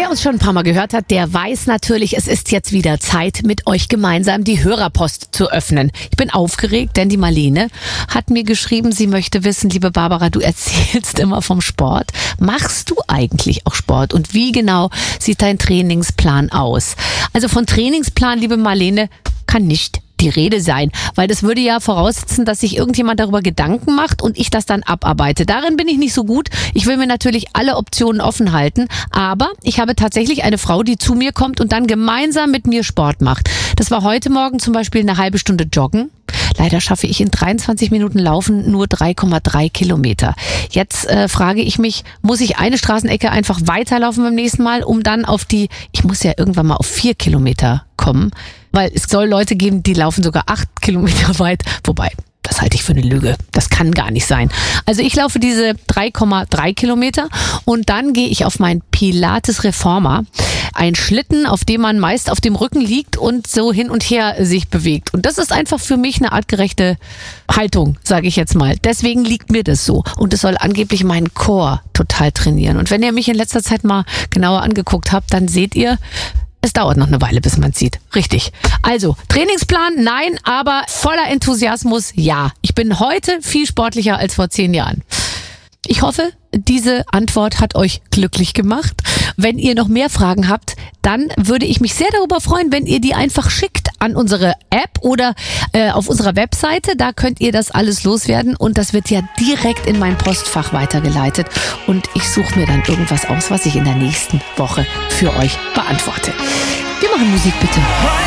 Wer uns schon ein paar Mal gehört hat, der weiß natürlich, es ist jetzt wieder Zeit, mit euch gemeinsam die Hörerpost zu öffnen. Ich bin aufgeregt, denn die Marlene hat mir geschrieben, sie möchte wissen, liebe Barbara, du erzählst immer vom Sport. Machst du eigentlich auch Sport? Und wie genau sieht dein Trainingsplan aus? Also von Trainingsplan, liebe Marlene, kann nicht die Rede sein, weil das würde ja voraussetzen, dass sich irgendjemand darüber Gedanken macht und ich das dann abarbeite. Darin bin ich nicht so gut. Ich will mir natürlich alle Optionen offen halten, aber ich habe tatsächlich eine Frau, die zu mir kommt und dann gemeinsam mit mir Sport macht. Das war heute Morgen zum Beispiel eine halbe Stunde joggen. Leider schaffe ich in 23 Minuten Laufen nur 3,3 Kilometer. Jetzt frage ich mich, muss ich eine Straßenecke einfach weiterlaufen beim nächsten Mal, um dann ich muss ja irgendwann mal auf 4 Kilometer kommen, weil es soll Leute geben, die laufen sogar 8 Kilometer weit, wobei, das halte ich für eine Lüge. Das kann gar nicht sein. Also ich laufe diese 3,3 Kilometer und dann gehe ich auf meinen Pilates Reformer. Ein Schlitten, auf dem man meist auf dem Rücken liegt und so hin und her sich bewegt. Und das ist einfach für mich eine artgerechte Haltung, sage ich jetzt mal. Deswegen liegt mir das so. Und es soll angeblich meinen Core total trainieren. Und wenn ihr mich in letzter Zeit mal genauer angeguckt habt, dann seht ihr, es dauert noch eine Weile, bis man es sieht. Richtig. Also, Trainingsplan, nein, aber voller Enthusiasmus, ja. Ich bin heute viel sportlicher als vor 10 Jahren. Ich hoffe, diese Antwort hat euch glücklich gemacht. Wenn ihr noch mehr Fragen habt, dann würde ich mich sehr darüber freuen, wenn ihr die einfach schickt an unsere App oder auf unserer Webseite. Da könnt ihr das alles loswerden und das wird ja direkt in mein Postfach weitergeleitet. Und ich suche mir dann irgendwas aus, was ich in der nächsten Woche für euch beantworte. Wir machen Musik bitte.